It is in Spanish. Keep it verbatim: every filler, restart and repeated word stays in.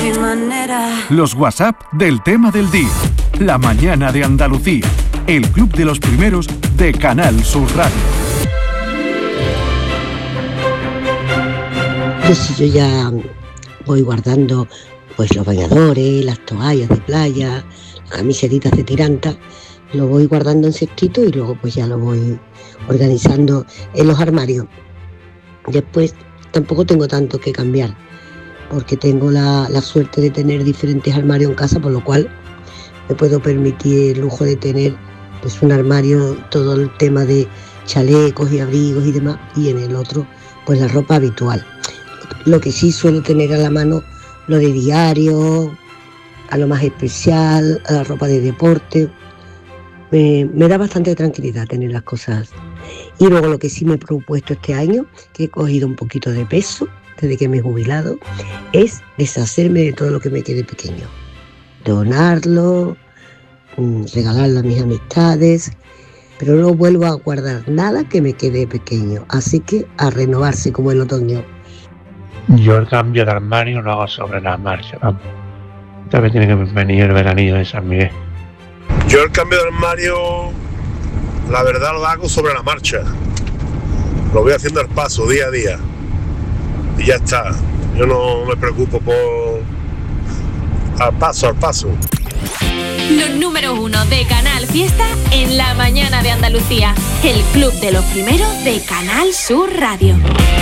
mi manera. Los WhatsApp del tema del día. La mañana de Andalucía. El club de los primeros de Canal Sur Radio. Pues si yo ya voy guardando pues los bañadores, las toallas de playa, las camisetitas de tiranta, lo voy guardando en cestito y luego pues ya lo voy organizando en los armarios. Después tampoco tengo tanto que cambiar, porque tengo la, la suerte de tener diferentes armarios en casa, por lo cual me puedo permitir el lujo de tener pues un armario, todo el tema de chalecos y abrigos y demás, y en el otro pues la ropa habitual. Lo que sí suelo tener a la mano, lo de diario, a lo más especial, a la ropa de deporte. Me, me da bastante tranquilidad tener las cosas. Y luego lo que sí me he propuesto este año, que he cogido un poquito de peso desde que me he jubilado, es deshacerme de todo lo que me quede pequeño. Donarlo, regalarlo a mis amistades, pero no vuelvo a guardar nada que me quede pequeño. Así que a renovarse como el otoño. Yo el cambio de armario lo hago sobre la marcha, vamos. También tiene que venir el veranillo de San Miguel. Yo el cambio de armario, la verdad lo hago sobre la marcha. Lo voy haciendo al paso, día a día. Y ya está. Yo no me preocupo por... Al paso, al paso. Los número uno de Canal Fiesta en la mañana de Andalucía. El club de los primeros de Canal Sur Radio.